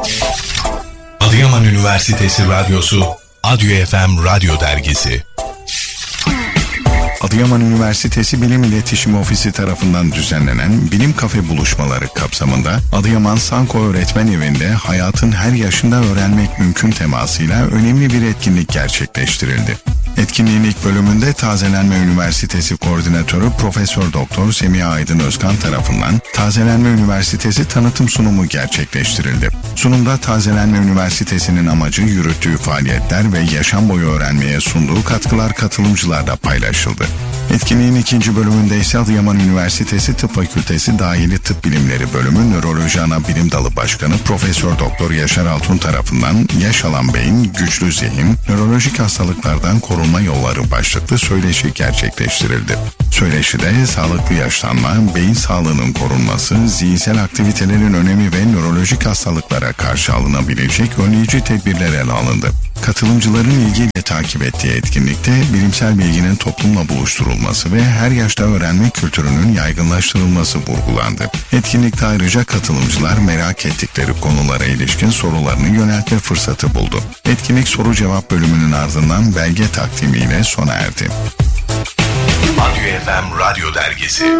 Adıyaman Üniversitesi Radyosu, Adyo FM Radyo Dergisi. Adıyaman Üniversitesi Bilim İletişim Ofisi tarafından düzenlenen Bilim Kafe buluşmaları kapsamında Adıyaman Sanko Öğretmen Evi'nde hayatın her yaşında öğrenmek mümkün temasıyla önemli bir etkinlik gerçekleştirildi. Etkinliğin ilk bölümünde Tazelenme Üniversitesi Koordinatörü Profesör Doktor Semiha Aydın Özkan tarafından Tazelenme Üniversitesi tanıtım sunumu gerçekleştirildi. Sunumda Tazelenme Üniversitesi'nin amacı, yürüttüğü faaliyetler ve yaşam boyu öğrenmeye sunduğu katkılar katılımcılarla paylaşıldı. Etkinliğin ikinci bölümünde ise Adıyaman Üniversitesi Tıp Fakültesi Dahili Tıp Bilimleri Bölümü Nöroloji Ana Bilim Dalı Başkanı Profesör Doktor Yaşar Altun tarafından Yaş Alan Beyin, Güçlü Zihin, Nörolojik Hastalıklardan Korunma Yolları başlıklı söyleşi gerçekleştirildi. Söyleşide sağlıklı yaşlanma, beyin sağlığının korunması, zihinsel aktivitelerin önemi ve nörolojik hastalıklara karşı alınabilecek önleyici tedbirler ele alındı. Katılımcıların ilgiyle takip ettiği etkinlikte bilimsel bilginin toplumla buluşturulması ve her yaşta öğrenme kültürünün yaygınlaştırılması vurgulandı. Etkinlikte ayrıca katılımcılar merak ettikleri konulara ilişkin sorularını yöneltme fırsatı buldu. Etkinlik soru cevap bölümünün ardından belge takdimiyle sona erdi. Adyo FM Radyo Dergisi.